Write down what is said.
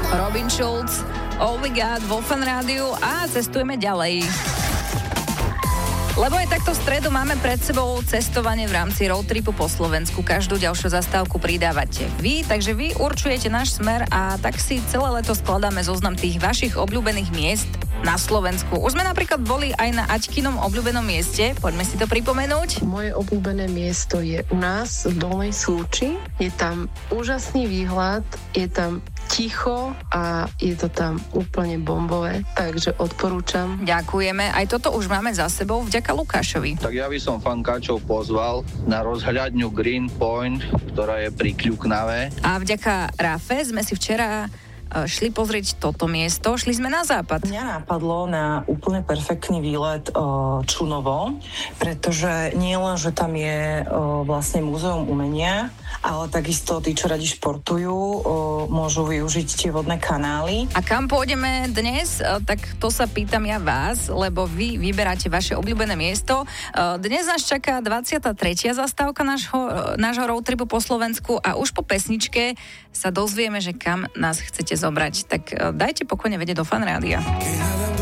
Robin Schulz, All We Got vo Fan Rádiu a cestujeme ďalej. Lebo aj takto v stredu máme pred sebou cestovanie v rámci roadtripu po Slovensku. Každú ďalšiu zastávku pridávate vy, takže vy určujete náš smer a tak si celé leto skladáme zoznam tých vašich obľúbených miest na Slovensku. Už sme napríklad boli aj na Aťkinom obľúbenom mieste, poďme si to pripomenúť. Moje obľúbené miesto je u nás v Dolnej Súči. Je tam úžasný výhľad, je tam ticho a je to tam úplne bombové, takže odporúčam. Ďakujeme, aj toto už máme za sebou vďaka Lukášovi. Tak ja by som fankáčov pozval na rozhľadňu Green Point, ktorá je pri Kľuknave. A vďaka Rafe sme si včera šli pozrieť toto miesto, šli sme na západ. Mňa napadlo na úplne perfektný výlet Čunovo, pretože nie len, že tam je vlastne múzeum umenia, ale takisto tí, čo radi športujú, môžu využiť tie vodné kanály. A kam pôjdeme dnes? Tak to sa pýtam ja vás, lebo vy vyberáte vaše obľúbené miesto. Dnes nás čaká 23. zastávka nášho roadtripu po Slovensku a už po pesničke sa dozvieme, že kam nás chcete zobrať. Tak dajte pokojne vedieť do Fan Rádia.